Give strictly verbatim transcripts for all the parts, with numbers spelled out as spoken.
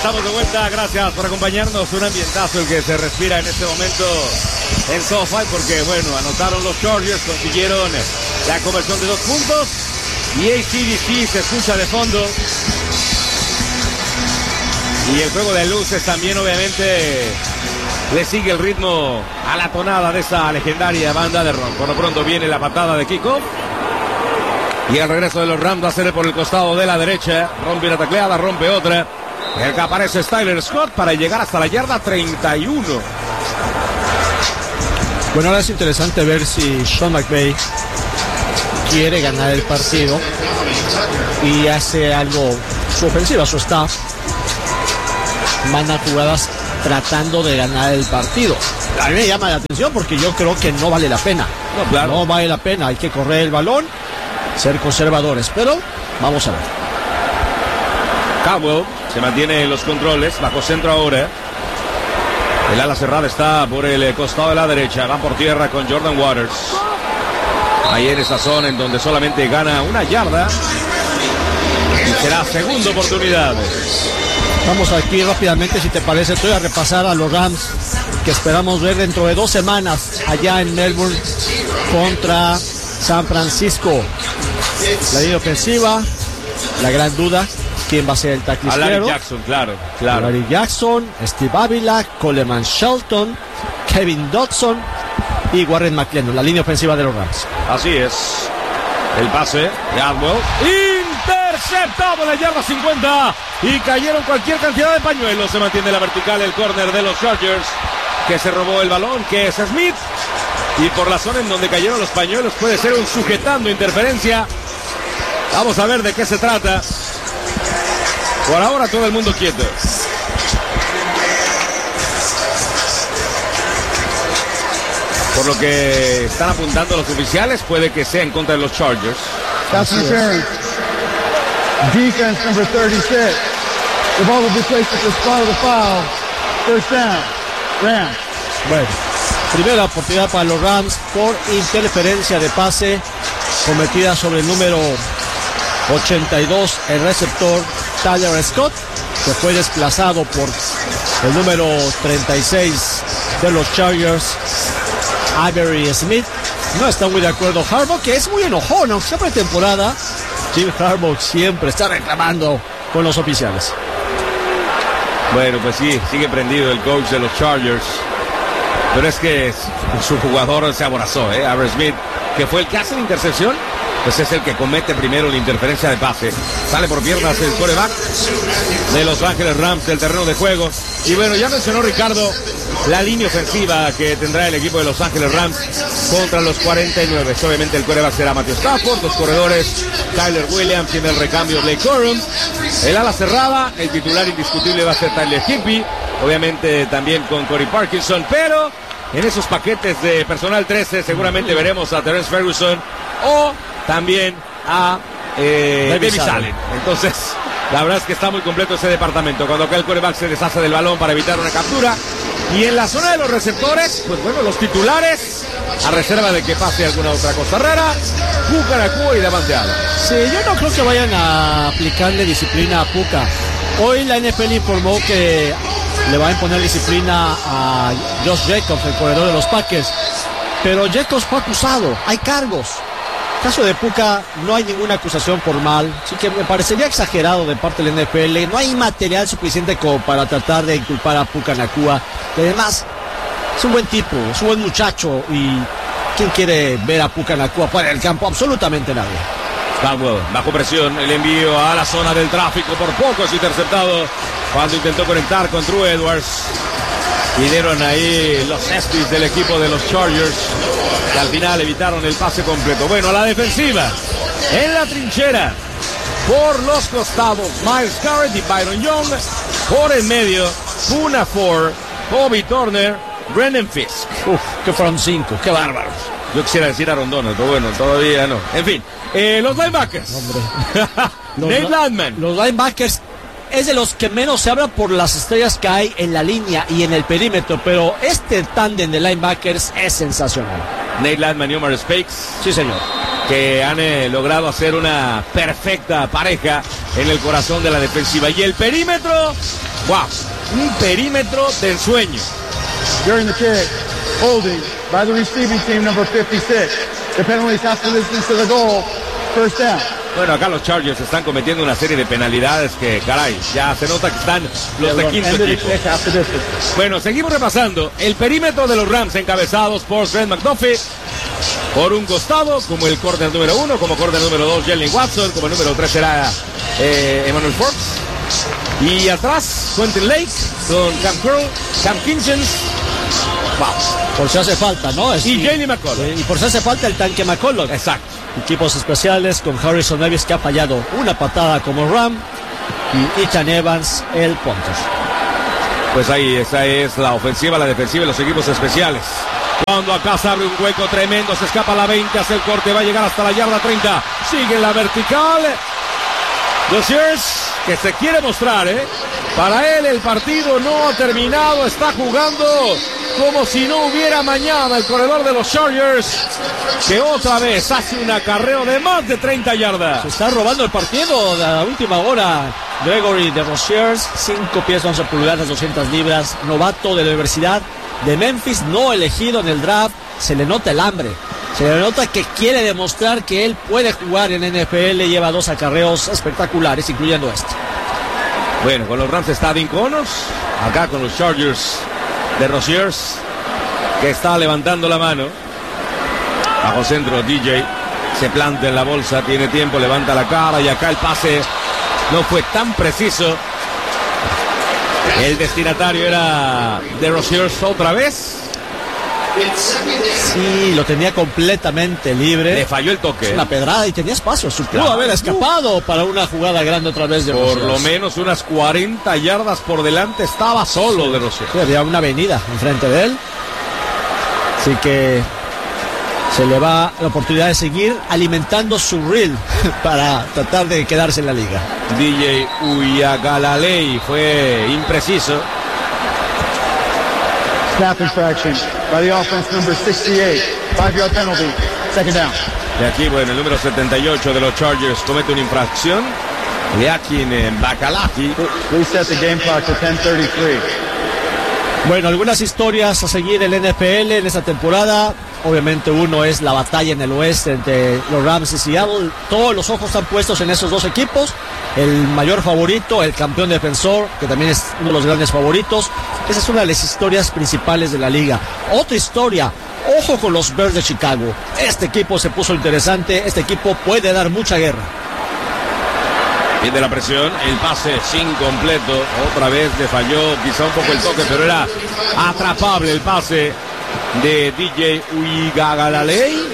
Estamos de vuelta, gracias por acompañarnos. Un ambientazo el que se respira en este momento en SoFi, porque bueno, anotaron los Chargers, consiguieron la conversión de dos puntos y A C D C se escucha de fondo. Y el juego de luces también obviamente le sigue el ritmo a la tonada de esa legendaria banda de rock. Por lo pronto viene la patada de kickoff. Y el regreso de los Rams va a ser por el costado de la derecha. Rompe una tacleada, rompe otra. El que aparece es Tyler Scott para llegar hasta la yarda treinta y uno. Bueno, ahora es interesante ver si Sean McVay quiere ganar el partido y hace algo, su ofensiva, su staff, manda jugadas tratando de ganar el partido. A mí me llama la atención porque yo creo que no vale la pena. No, claro. No vale la pena, hay que correr el balón, ser conservadores, pero vamos a ver. Cowell se mantiene en los controles, bajo centro ahora. El ala cerrada está por el costado de la derecha, van por tierra con Jordan Waters. Ahí en esa zona en donde solamente gana una yarda. Y será segunda oportunidad. Vamos aquí rápidamente, si te parece, estoy a repasar a los Rams que esperamos ver dentro de dos semanas allá en Melbourne contra San Francisco. La línea ofensiva, la gran duda, ¿quién va a ser el tackle izquierdo? Larry Jackson, claro, claro. Larry Jackson, Steve Avila, Coleman Shelton, Kevin Dodson y Warren McLennan, la línea ofensiva de los Rams. Así es. El pase de Atwell. Interceptado en la yarda cincuenta. Y cayeron cualquier cantidad de pañuelos. Se mantiene la vertical el córner de los Chargers, que se robó el balón, que es Smith. Y por la zona en donde cayeron los pañuelos puede ser un sujetando interferencia. Vamos a ver de qué se trata. Por ahora todo el mundo quieto. Por lo que están apuntando los oficiales, puede que sea en contra de los Chargers. That's interference. Defense number thirty-six. The ball will be placed at the spot of the foul. First down. Rams. Bueno, primera oportunidad para los Rams por interferencia de pase cometida sobre el número ochenta y dos, el receptor Tyler Scott, que fue desplazado por el número treinta y seis de los Chargers, Avery Smith. No está muy de acuerdo Harbaugh, que es muy enojón, aunque sea pretemporada. Jim Harbaugh siempre está reclamando con los oficiales. Bueno, pues sí, sigue prendido el coach de los Chargers. Pero es que su jugador se aborazó, ¿eh? Avery Smith, que fue el que hace la intercepción, pues es el que comete primero la interferencia de pase. Sale por piernas el quarterback de Los Ángeles Rams del terreno de juego. Y bueno, ya mencionó Ricardo la línea ofensiva que tendrá el equipo de Los Ángeles Rams contra los cuarenta y nueve. Obviamente el quarterback será Matthew Stafford, los corredores Tyler Williams y en el recambio Blake Corum. El ala cerrada, el titular indiscutible va a ser Tyler Higbee, obviamente también con Corey Parkinson, pero en esos paquetes de personal trece seguramente veremos a Terrence Ferguson o también a eh, Davis Allen. Entonces, la verdad es que está muy completo ese departamento. Cuando acá el quarterback se deshace del balón para evitar una captura. Y en la zona de los receptores, pues bueno, los titulares, a reserva de que pase alguna otra cosa rara, Puka Nacua y Davante Adams. Sí, yo no creo que vayan a aplicarle disciplina a Puka. Hoy la N F L informó que le va a imponer disciplina a Josh Jacobs, el corredor de los Packers. Pero Jacobs fue acusado, hay cargos. En el caso de Puka no hay ninguna acusación formal, así que me parecería exagerado de parte de la N F L. No hay material suficiente como para tratar de inculpar a Puka Nacua. Y además, es un buen tipo, es un buen muchacho. Y ¿quién quiere ver a Puka Nacua fuera del campo? Absolutamente nadie. Caldwell, bajo presión, el envío a la zona del tráfico, por poco es interceptado cuando intentó conectar con Drew Edwards. Y dieron ahí los Estis del equipo de los Chargers, que al final evitaron el pase completo. Bueno, a la defensiva, en la trinchera, por los costados, Miles Garrett y Byron Young. Por el medio, Poona Ford, Bobby Turner, Brennan Fisk. Uf, que fueron cinco, qué bárbaros. Yo quisiera decir Aaron Donald, pero bueno, todavía no. En fin, eh, los linebackers. Hombre. Nate los, Landman. Los linebackers es de los que menos se habla por las estrellas que hay en la línea y en el perímetro, pero este tándem de linebackers es sensacional. Nate Landman y Omar Spakes. Sí, señor. que han eh, logrado hacer una perfecta pareja en el corazón de la defensiva. Y el perímetro, wow, un perímetro de ensueño. During the kick, holding by the receiving team, number fifty-six. The penalties after this to the goal. First down. Bueno, acá los Chargers están cometiendo una serie de penalidades que, caray, ya se nota que están los de quinto equipo. Bueno, seguimos repasando el perímetro de los Rams encabezados por Trent McDuffie. Por un costado, como el corner número uno, como corner número dos, Jalen Watson, como el número tres será eh, Emmanuel Forbes. Y atrás, Quentin Lake, con Cam Curl, Cam Kinchens. Wow. Por si hace falta, ¿no? Es, y y Jalen McCollum. Y por si hace falta el tanque McCollum. Exacto. Equipos especiales con Harrison Davis, que ha fallado una patada como Ram, y Ethan Evans, el punter. Pues ahí, esa es la ofensiva, la defensiva y los equipos especiales. Cuando acá se abre un hueco tremendo, se escapa la veinte, hace el corte, va a llegar hasta la yarda treinta. Sigue en la vertical. Doziers, que se quiere mostrar, ¿eh? Para él el partido no ha terminado, está jugando como si no hubiera mañana el corredor de los Chargers, que otra vez hace un acarreo de más de treinta yardas. Se está robando el partido de la última hora. Gregory de Roziers, cinco pies, once pulgadas, doscientas libras, novato de la Universidad de Memphis, no elegido en el draft. Se le nota el hambre, se le nota que quiere demostrar que él puede jugar en N F L. Lleva dos acarreos espectaculares, incluyendo este. Bueno, con los Rams está Dean Connors, acá con los Chargers de Roziers, que está levantando la mano. Bajo centro, D J se planta en la bolsa, tiene tiempo, levanta la cara, y acá el pase no fue tan preciso. El destinatario era de Roziers otra vez. Sí, lo tenía completamente libre. Le falló el toque. Es una pedrada y tenía espacio. Pudo Claro. haber escapado para una jugada grande otra vez de Por Roziers. lo menos unas cuarenta yardas por delante estaba solo de Roziers. Sí, había una avenida enfrente de él. Así que se le va la oportunidad de seguir alimentando su reel para tratar de quedarse en la liga. D J Uyagalalei fue impreciso. Snap infraction by the offense, number sixty-eight. Five-yard penalty. Second down. Y aquí, bueno, el número setenta y ocho de los Chargers comete una infracción. Leakin Bakalaki. Reset the game clock to ten thirty-three. Bueno, algunas historias a seguir en N F L en esta temporada. Obviamente uno es la batalla en el oeste entre los Rams y Seattle. Todos los ojos están puestos en esos dos equipos. El mayor favorito, el campeón defensor, que también es uno de los grandes favoritos. Esa es una de las historias principales de la liga. Otra historia, ojo con los Bears de Chicago. Este equipo se puso interesante. Este equipo puede dar mucha guerra. Viene la presión, el pase sin completo. Otra vez le falló quizá un poco el toque, pero era atrapable el pase de D J Uyagalalei.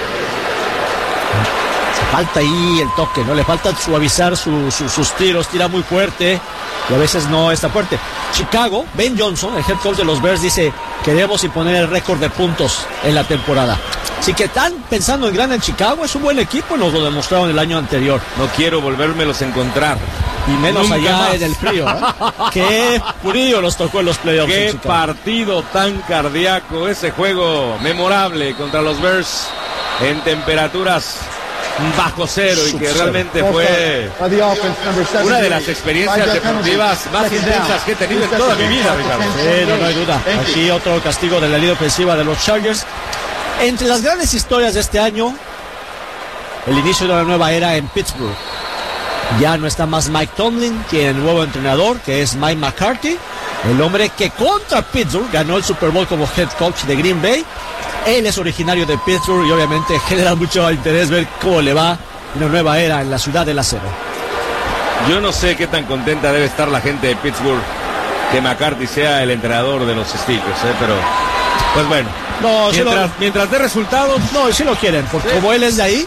Falta ahí el toque, ¿no? Le falta suavizar su, su, sus tiros, tira muy fuerte y a veces no está fuerte. Chicago, Ben Johnson, el head coach de los Bears, dice: queremos imponer el récord de puntos en la temporada. Así que están pensando en grande en Chicago, es un buen equipo, nos lo demostraron el año anterior. No quiero volvérmelos a encontrar. Y menos Nunca allá más. en el frío, ¿eh? Qué frío nos tocó en los playoffs. Qué en Chicago. partido tan cardíaco, ese juego memorable contra los Bears en temperaturas bajo cero y que realmente fue By the offense, number seventy-eight. una de las experiencias Five-yard penalty. deportivas más Second intensas down. que he tenido en Reset toda the mi game vida, clock to Ricardo. ten Sí, no, no hay duda. Thank you. Aquí otro castigo de la línea ofensiva de los Chargers. Entre las grandes historias de este año, el inicio de una nueva era en Pittsburgh. Ya no está más Mike Tomlin, tiene el nuevo entrenador, que es Mike McCarthy, el hombre que contra Pittsburgh ganó el Super Bowl como head coach de Green Bay. Él es originario de Pittsburgh y obviamente genera mucho interés ver cómo le va una nueva era en la ciudad del acero. Yo no sé qué tan contenta debe estar la gente de Pittsburgh que McCarthy sea el entrenador de los Steelers, ¿eh? Pero pues bueno, No, sí mientras, lo- mientras dé resultados, No, y sí lo quieren, porque como él es de ahí.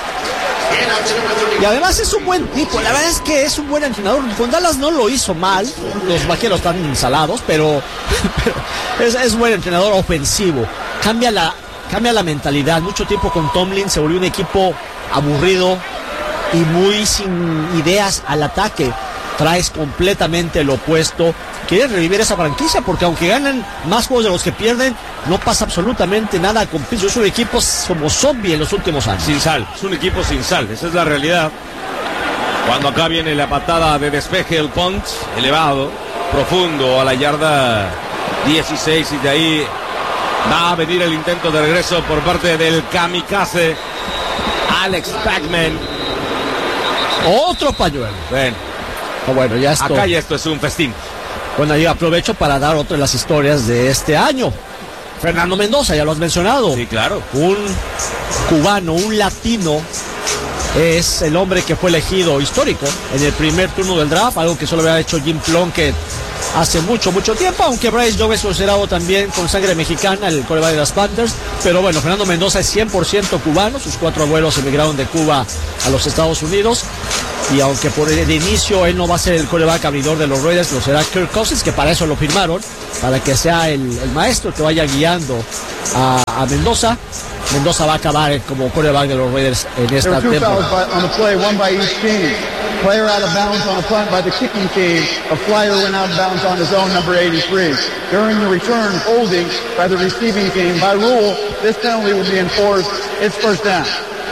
Y además es un buen tipo, la verdad es que es un buen entrenador. Con Dallas no lo hizo mal, los vaqueros están insalados, pero, pero es, es buen entrenador ofensivo. Cambia la, cambia la mentalidad. Mucho tiempo con Tomlin se volvió un equipo aburrido y muy sin ideas al ataque. traes completamente lo opuesto. Quieres revivir esa franquicia porque aunque ganan más juegos de los que pierden, no pasa absolutamente nada con Pittsburgh. Es un equipo como zombie en los últimos años. Sin sal, es un equipo sin sal, esa es la realidad. Cuando acá viene la patada de despeje, el punt elevado, profundo a la yarda dieciséis, y de ahí va a venir el intento de regreso por parte del kamikaze Alex Pacman. Otro pañuelo. Bueno, oh, bueno, ya esto. acá ya esto es un festín. Bueno, yo aprovecho para dar otra de las historias de este año. Fernando Mendoza, ya lo has mencionado. Sí, claro. Un cubano, un latino, es el hombre que fue elegido histórico en el primer turno del draft, algo que solo había hecho Jim Plunkett hace mucho, mucho tiempo, aunque Bryce Young es considerado también con sangre mexicana, el quarterback de las Panthers. Pero bueno, Fernando Mendoza es cien por ciento cubano, sus cuatro abuelos emigraron de Cuba a los Estados Unidos. Y aunque por el inicio él no va a ser el quarterback abridor de los Raiders, lo será Kirk Cousins, que para eso lo firmaron, para que sea el, el maestro que vaya guiando a, a Mendoza. Mendoza va a acabar como quarterback de los Raiders en esta temporada. On the play, one by each team. Player out of bounds on a punt by the kicking team. A flyer went out of bounds on his own, number eighty-three. During the return, holding by the receiving team. By rule, this penalty would be enforced. It's first down.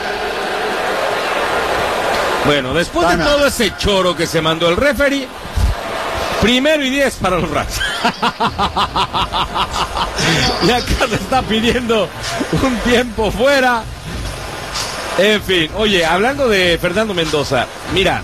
Bueno, después de todo ese choro que se mandó el referee, primero y diez para los Rams. Y acá se está pidiendo un tiempo fuera. En fin, oye, hablando de Fernando Mendoza, mira,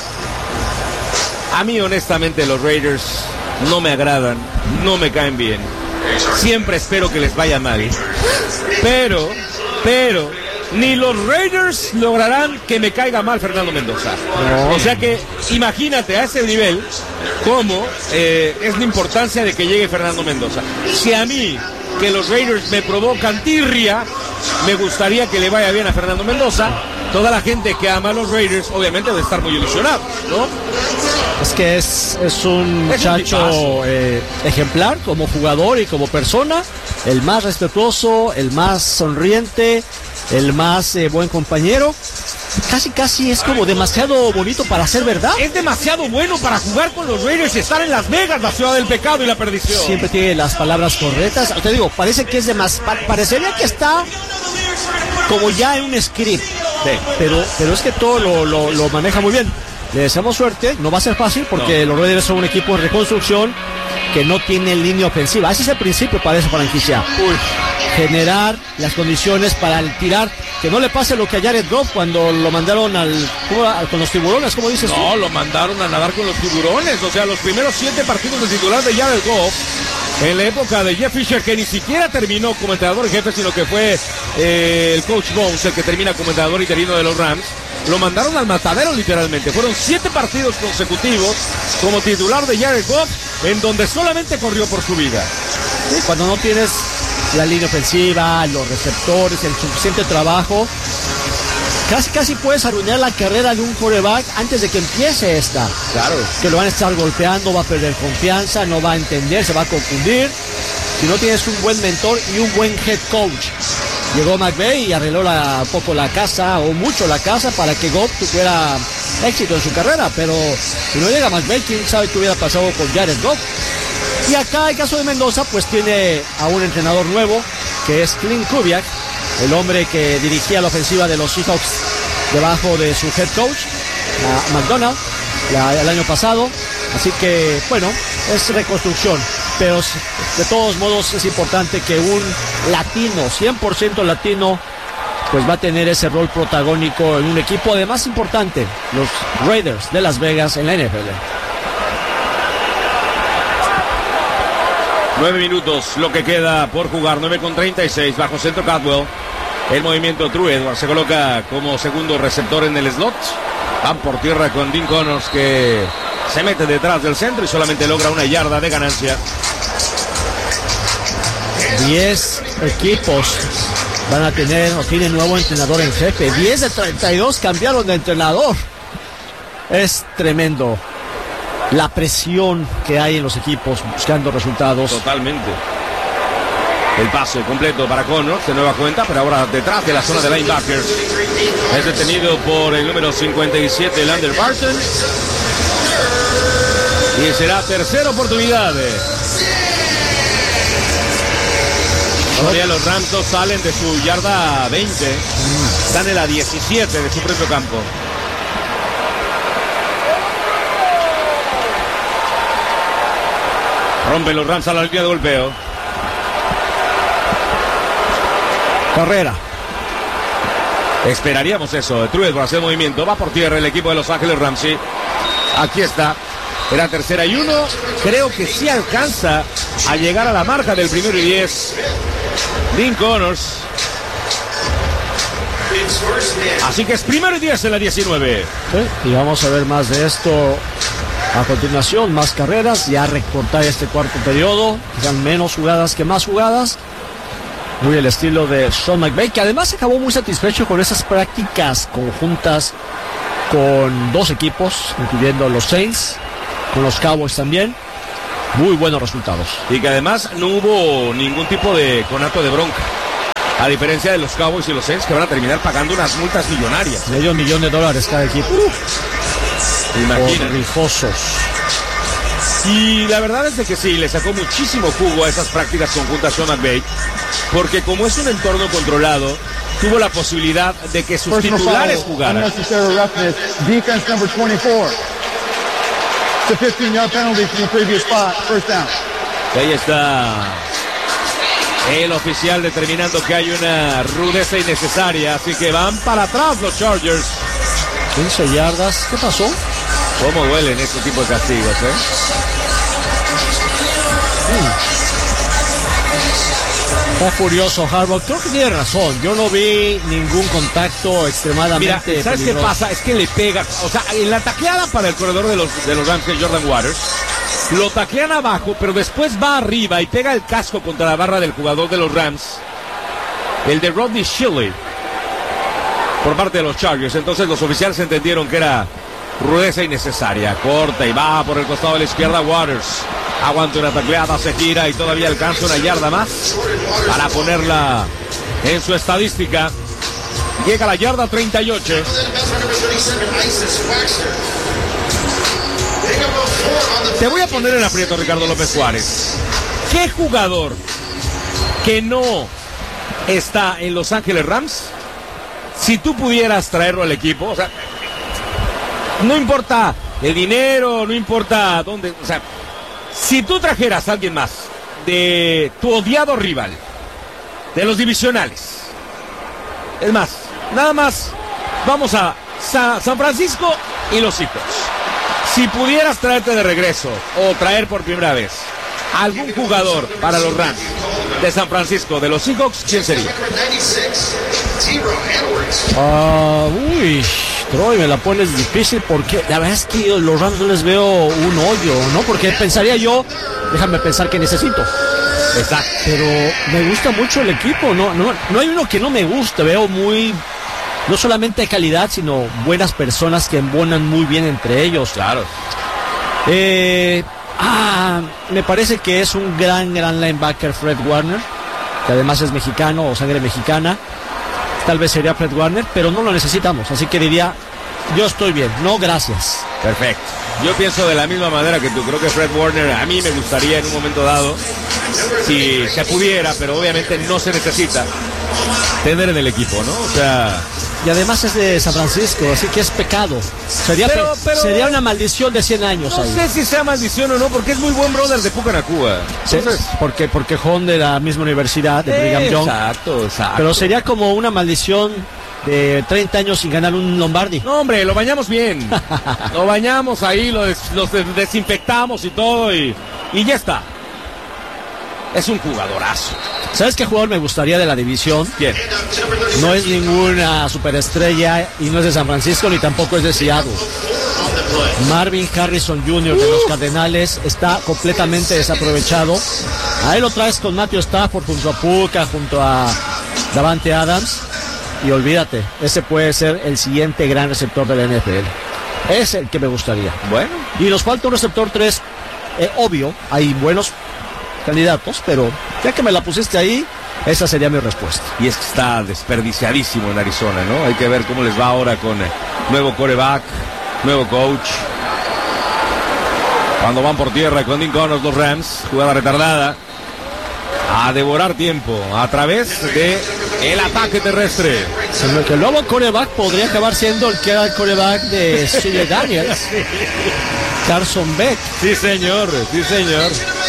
a mí honestamente los Raiders no me agradan, no me caen bien. Siempre espero que les vaya mal. Pero, pero... ni los Raiders lograrán que me caiga mal Fernando Mendoza. No. O sea que imagínate a ese nivel cómo eh, es la importancia de que llegue Fernando Mendoza. Si a mí, que los Raiders me provocan tirria, me gustaría que le vaya bien a Fernando Mendoza. Toda la gente que ama a los Raiders obviamente debe estar muy ilusionado, ¿no? Es que es, es un es muchacho un eh, ejemplar como jugador y como persona, el más respetuoso, el más sonriente, el más eh, buen compañero. Casi casi es como demasiado bonito para ser verdad. Es demasiado bueno para jugar con los Raiders y estar en Las Vegas, la ciudad del pecado y la perdición. Siempre tiene las palabras correctas. Te digo, parece que es de más, parecería que está como ya en un script. Sí. Pero, pero es que todo lo, lo, lo maneja muy bien. Le deseamos suerte, no va a ser fácil porque no. Los Raiders son un equipo en reconstrucción que no tiene línea ofensiva. Ese es el principio para esa franquicia. Uy. Generar las condiciones para el tirar, que no le pase lo que a Jared Goff cuando lo mandaron al con los tiburones, ¿cómo dices tú? No, lo mandaron a nadar con los tiburones. O sea, los primeros siete partidos de titular de Jared Goff en la época de Jeff Fisher, que ni siquiera terminó como entrenador jefe, sino que fue eh, el coach Bones el que termina como entrenador interino de los Rams. Lo mandaron al matadero literalmente. Fueron siete partidos consecutivos como titular de Jared Goff, en donde solamente corrió por su vida. Sí, cuando no tienes la línea ofensiva, los receptores, el suficiente trabajo, casi casi puedes arruinar la carrera de un quarterback antes de que empiece esta. Claro. Que lo van a estar golpeando, va a perder confianza, no va a entender, se va a confundir. Si no tienes un buen mentor y un buen head coach. Llegó McVay y arregló la, un poco la casa, o mucho la casa, para que Goff tuviera éxito en su carrera. Pero si no llega McVay, quién sabe qué hubiera pasado con Jared Goff. Y acá el caso de Mendoza, pues tiene a un entrenador nuevo, que es Clint Kubiak, el hombre que dirigía la ofensiva de los Seahawks debajo de su head coach, la McDonald, la, el año pasado. Así que, bueno, es reconstrucción. Pero de todos modos es importante que un latino, cien por ciento latino, pues va a tener ese rol protagónico en un equipo además importante, los Raiders de Las Vegas en la N F L. Nueve minutos lo que queda por jugar, nueve con treinta y seis, bajo centro Caldwell. El movimiento True Edwards se coloca como segundo receptor en el slot. Van por tierra con Dean Connors, que se mete detrás del centro y solamente logra una yarda de ganancia. Diez equipos van a tener o tienen nuevo entrenador en jefe. Diez de treinta y dos cambiaron de entrenador. Es tremendo la presión que hay en los equipos buscando resultados. Totalmente. El pase completo para Connors, de nueva cuenta, pero ahora detrás de la zona de linebackers. Es detenido por el número cincuenta y siete, Lander Barton. Y será tercera oportunidad. Todavía los Rams no salen de su yarda veinte. Están en la diecisiete de su propio campo. Rompen los Rams a la línea de golpeo. Carrera. Esperaríamos eso. Truex va a hacer movimiento. Va por tierra el equipo de Los Ángeles Rams. Sí. Aquí está. Era tercera y uno. Creo que sí alcanza a llegar a la marca del primero y diez. Dean Connors. Así que es primero y diez en la diecinueve. Sí, y vamos a ver más de esto a continuación. Más carreras. Ya recortar este cuarto periodo. Sean menos jugadas que más jugadas. Muy el estilo de Sean McVay, que además acabó muy satisfecho con esas prácticas conjuntas con dos equipos, incluyendo los Saints, con los Cowboys también. Muy buenos resultados. Y que además no hubo ningún tipo de conato de bronca. A diferencia de los Cowboys y los Saints, que van a terminar pagando unas multas millonarias. Medio millón de dólares cada equipo. Imagínate. Rijosos. Y la verdad es de que sí, le sacó muchísimo jugo a esas prácticas conjuntas Sean McVay, porque como es un entorno controlado, tuvo la posibilidad de que sus Personal titulares foul, jugaran. unnecessary roughness, defense number twenty-four. It's a fifteen-yard penalty from the previous spot, first down. Y ahí está el oficial determinando que hay una rudeza innecesaria, así que van para atrás los Chargers. quince yardas. ¿Qué pasó? ¿Cómo duelen este tipo de castigos, eh? Está furioso Harbaugh. Creo que tiene razón. Yo no vi ningún contacto extremadamente Mira, ¿sabes peligroso. qué pasa? Es que le pega. O sea, en la tacleada para el corredor de los, de los Rams, Jordan Waters, lo taclean abajo, pero después va arriba y pega el casco contra la barra del jugador de los Rams, el de Rodney Shelley, por parte de los Chargers. Entonces los oficiales entendieron que era rudeza innecesaria. Corta y va por el costado de la izquierda Waters. Aguanta una tacleada, se gira y todavía alcanza una yarda más para ponerla en su estadística. Llega a la yarda treinta y ocho. Te voy a poner en aprieto, Ricardo López Juárez. ¿Qué jugador que no está en Los Ángeles Rams, si tú pudieras traerlo al equipo, o sea, no importa el dinero, no importa dónde, o sea, si tú trajeras a alguien más de tu odiado rival, de los divisionales, es más, nada más, vamos a Sa- San Francisco y los Seahawks. Si pudieras traerte de regreso o traer por primera vez algún jugador para los Rams de San Francisco, de los Seahawks, ¿quién sería? Ah, uy, Troy, me la pones difícil porque la verdad es que los Rams no les veo un hoyo, ¿no? Porque pensaría yo, déjame pensar que necesito. Exacto. Pero me gusta mucho el equipo, no, no, no hay uno que no me guste, veo muy, no solamente calidad, sino buenas personas que embonan muy bien entre ellos. Claro. Eh, ah, me parece que es un gran, gran linebacker Fred Warner, que además es mexicano o sangre mexicana. Tal vez sería Fred Warner, pero no lo necesitamos, así que diría, yo estoy bien, no gracias. Perfecto. Yo pienso de la misma manera que tú. Creo que Fred Warner a mí me gustaría en un momento dado, si se pudiera, pero obviamente no se necesita, tener en el equipo, ¿no? O sea... Y además es de San Francisco, así que es pecado. Sería, Pero- pe- pero- sería una maldición de cien años No ahí. sé si sea maldición o no, porque es muy buen brother de Pucanacua. Sí, porque, porque John de la misma universidad, de Brigham Young. Exacto, exacto. Pero sería como una maldición de treinta años sin ganar un Lombardi. No, hombre, lo bañamos bien. Lo bañamos ahí, lo, des- lo des- desinfectamos y todo, y, y ya está. Es un jugadorazo. ¿Sabes qué jugador me gustaría de la división? ¿Quién? No es ninguna superestrella y no es de San Francisco ni tampoco es de Seattle. Marvin Harrison junior de los Cardenales está completamente desaprovechado. Ahí lo traes con Matthew Stafford junto a Puka, junto a Davante Adams. Y olvídate, ese puede ser el siguiente gran receptor de la N F L. Es el que me gustaría. Bueno. Y nos falta un receptor tres, eh, obvio, hay buenos candidatos, pero ya que me la pusiste ahí, esa sería mi respuesta. Y es que está desperdiciadísimo en Arizona, ¿no? Hay que ver cómo les va ahora con eh, nuevo quarterback, nuevo coach. Cuando van por tierra con Dean Connors, los Rams, jugada retardada. A devorar tiempo a través de el ataque terrestre. Sino que el nuevo quarterback podría acabar siendo el que era el quarterback de C J Daniels. Carson Beck. Sí, señor, sí, señor.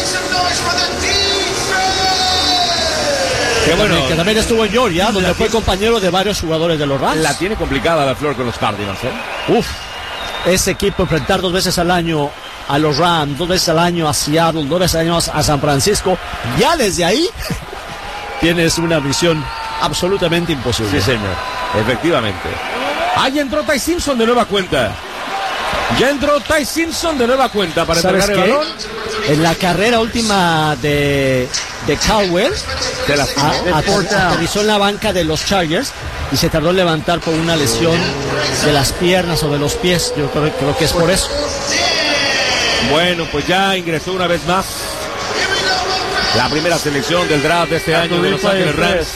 Que bueno, que también estuvo en Georgia, donde fue compañero de varios jugadores de los Rams. La tiene complicada la Flor con los Cardinals, ¿eh? Uf, ese equipo enfrentar dos veces al año a los Rams, dos veces al año a Seattle, dos veces al año a San Francisco, ya desde ahí tienes una misión absolutamente imposible. Sí, señor, efectivamente. Ahí entró Ty Simpson de nueva cuenta. Ya entró Ty Simpson de nueva cuenta para entregar el balón. En la carrera última de, de Caldwell, de la a, a, aterrizó en la banca de los Chargers y se tardó en levantar por una lesión de las piernas o de los pies. Yo creo, creo que es por eso. Bueno, pues ya ingresó una vez más la primera selección del draft de este año de Los Ángeles Rams.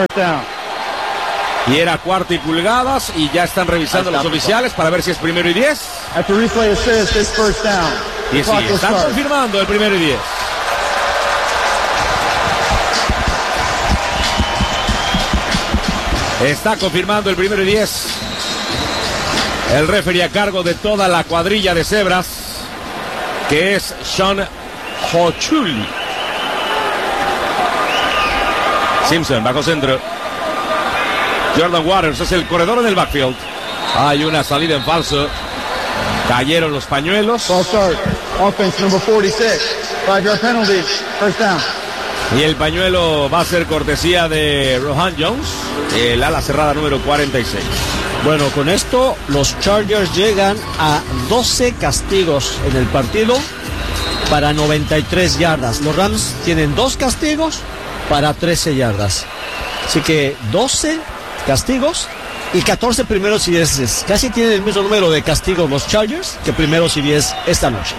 Y era cuarta y pulgadas y ya están revisando los oficiales para ver si es primero y diez. Y sí, están confirmando el primero y diez. Está confirmando el primero y diez. El referee a cargo de toda la cuadrilla de cebras, que es Sean Hochuli. Simpson, bajo centro. Jordan Waters es el corredor en el backfield. Hay una salida en falso. Cayeron los pañuelos. Ball start. Offense number forty-six. Five-yard penalty. First down. Y el pañuelo va a ser cortesía de Rohan Jones, el ala cerrada número cuarenta y seis. Bueno, con esto los Chargers llegan a doce castigos en el partido para noventa y tres yardas. Los Rams tienen dos castigos para trece yardas. Así que doce castigos y catorce primeros y dieces. Casi tienen el mismo número de castigos los Chargers que primeros y diez esta noche.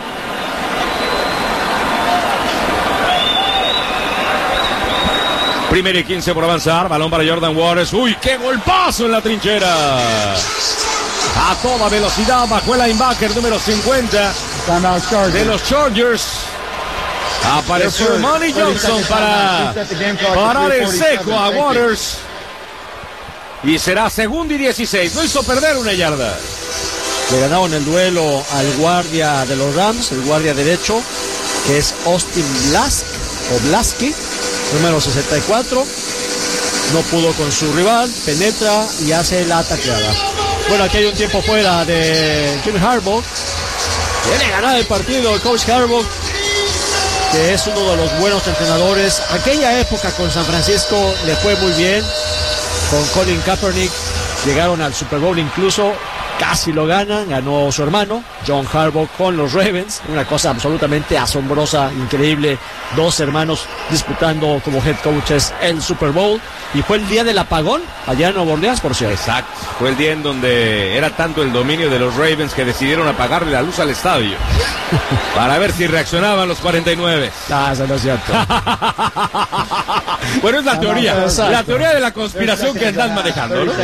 Primero y quince por avanzar. Balón para Jordan Waters. ¡Uy, qué golpazo en la trinchera! A toda velocidad bajó el linebacker número cincuenta de los Chargers. Apareció Money Johnson para parar el seco a Waters. Y será segundo y dieciséis. No hizo perder una yarda. Le ganaron el duelo al guardia de los Rams, el guardia derecho, que es Austin Blask o Blasky, número sesenta y cuatro. No pudo con su rival, penetra y hace la tacleada. Bueno, aquí hay un tiempo fuera de Jim Harbaugh. Viene a ganar el partido el coach Harbaugh, que es uno de los buenos entrenadores. Aquella época con San Francisco le fue muy bien. Con Colin Kaepernick llegaron al Super Bowl, incluso casi lo ganan, ganó su hermano John Harbaugh con los Ravens, una cosa absolutamente asombrosa, increíble, dos hermanos disputando como head coaches el Super Bowl, y fue el día del apagón allá en Nueva Orleans, por cierto. Exacto, fue el día en donde era tanto el dominio de los Ravens que decidieron apagarle la luz al estadio para ver si reaccionaban los cuarenta y nueve. Ah, eso no es cierto. Bueno, es la teoría, la teoría de la conspiración que están manejando, ¿no?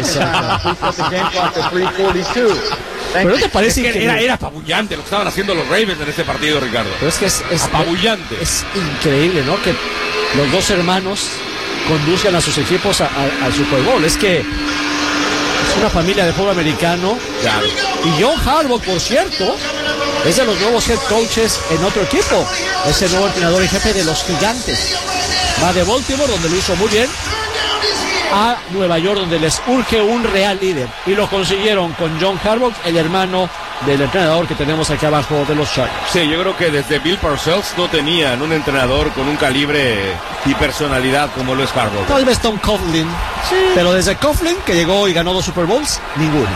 Pero ¿no te parece es que que era, era apabullante lo que estaban haciendo los Ravens en este partido, Ricardo? Pero es que es, es apabullante. Es increíble, ¿no? Que los dos hermanos conduzcan a sus equipos a, a, al Super Bowl. Es que es una familia de fútbol americano. Claro. Y John Harbaugh, por cierto, es de los nuevos head coaches en otro equipo. Es el nuevo entrenador y jefe de los Gigantes. Va de Baltimore, donde lo hizo muy bien, a Nueva York, donde les urge un real líder, y lo consiguieron con John Harbaugh, el hermano del entrenador que tenemos aquí abajo de los Chargers. Sí, yo creo que desde Bill Parcells no tenían un entrenador con un calibre y personalidad como lo es Harbaugh. Tal vez Tom Coughlin, sí, pero desde Coughlin, que llegó y ganó dos Super Bowls, ninguno.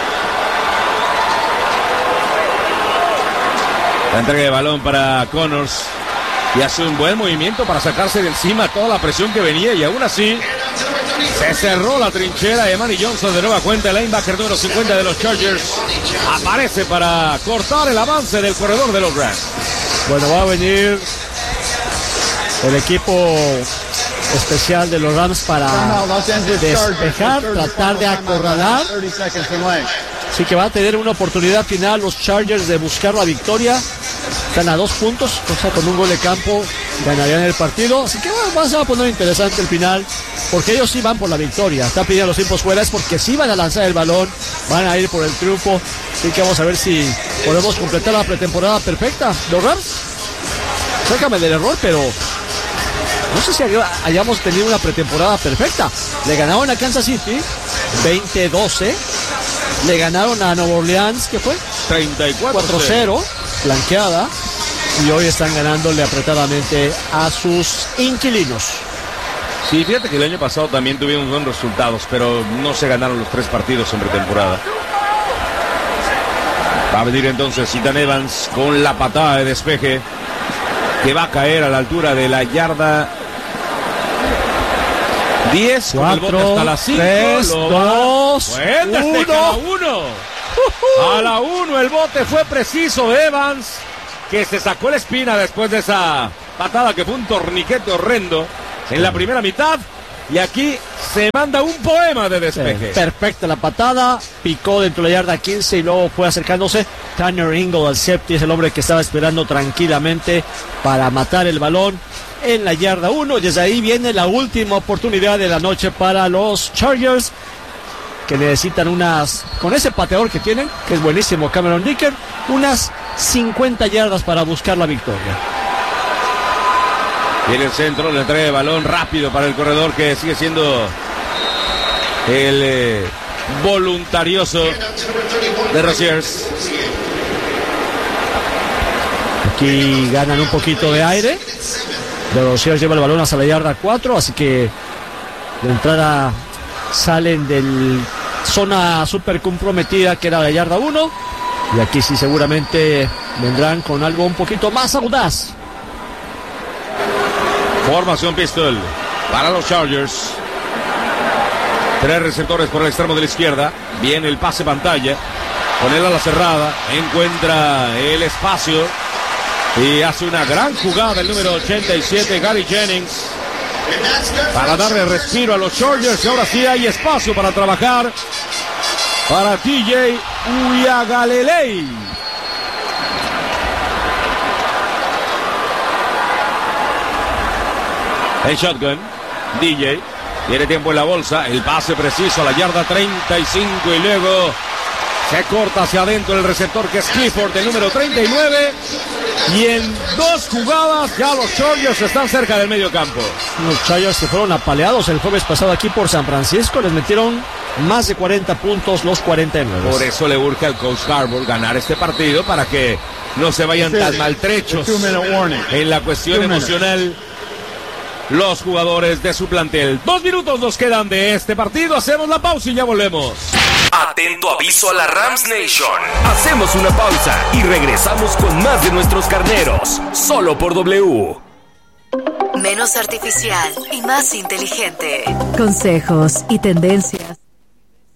La entrega de balón para Connors y hace un buen movimiento para sacarse de encima toda la presión que venía, y aún así se cerró la trinchera de Manny Johnson de nueva cuenta. El linebacker número cincuenta de los Chargers aparece para cortar el avance del corredor de los Rams. Bueno, va a venir el equipo especial de los Rams para despejar, tratar de acorralar. Así que va a tener una oportunidad final los Chargers de buscar la victoria están a dos puntos, o sea, con un gol de campo ganarían el partido. Así que bueno, se va a poner interesante el final, porque ellos sí van por la victoria. Están pidiendo los tiempos fuera, es porque sí van a lanzar el balón, van a ir por el triunfo. Así que vamos a ver si podemos completar la pretemporada perfecta. Los Rams, sácame del error, pero no sé si hayamos tenido una pretemporada perfecta. Le ganaron a Kansas City veinte doce. Le ganaron a Nueva Orleans, ¿qué fue? treinta y cuatro cuatro cero, blanqueada. Y hoy están ganándole apretadamente a sus inquilinos. Sí, fíjate que el año pasado también tuvieron buenos resultados, pero no se ganaron los tres partidos en pretemporada. Va a venir entonces Ethan Evans con la patada de despeje, que va a caer a la altura de la yarda diez, cuatro, hasta las cinco, tres, dos, uno. A la uno el bote fue preciso. Evans, que se sacó la espina después de esa patada que fue un torniquete horrendo en la primera mitad. Y aquí se manda un poema de despeje. Sí, perfecta la patada, picó dentro de la yarda quince y luego fue acercándose. Tanner Ingle, al safety, es el hombre que estaba esperando tranquilamente para matar el balón en la yarda uno. Y desde ahí viene la última oportunidad de la noche para los Chargers, que necesitan unas, con ese pateador que tienen, que es buenísimo, Cameron Dicker, unas cincuenta yardas para buscar la victoria. Viene el centro, le entrega el balón rápido para el corredor, que sigue siendo el eh, voluntarioso de Rosiers. Aquí ganan un poquito de aire. De Rosiers lleva el balón hasta la yarda cuatro, así que de entrada salen del zona súper comprometida que era la yarda uno. Y aquí sí seguramente vendrán con algo un poquito más audaz. Formación pistol para los Chargers. Tres receptores por el extremo de la izquierda. Viene el pase pantalla. Con él a la cerrada. Encuentra el espacio. Y hace una gran jugada el número ochenta y siete, Gary Jennings, para darle respiro a los Chargers. Y ahora sí hay espacio para trabajar para T J Uiagalelei. El shotgun, D J, tiene tiempo en la bolsa, el pase preciso a la yarda treinta y cinco y luego se corta hacia adentro el receptor, que es Clifford, el número treinta y nueve, y en dos jugadas ya los Chargers están cerca del medio campo. Los Chargers que fueron apaleados el jueves pasado aquí por San Francisco, les metieron más de cuarenta puntos, los cuarenta y nueve. Por eso le urge al coach Harbaugh ganar este partido, para que no se vayan tan maltrechos en la cuestión emocional los jugadores de su plantel. Dos minutos nos quedan de este partido. Hacemos la pausa y ya volvemos. Atento aviso a la Rams Nation. Hacemos una pausa y regresamos con más de nuestros carneros. Solo por W. Menos artificial y más inteligente. Consejos y tendencias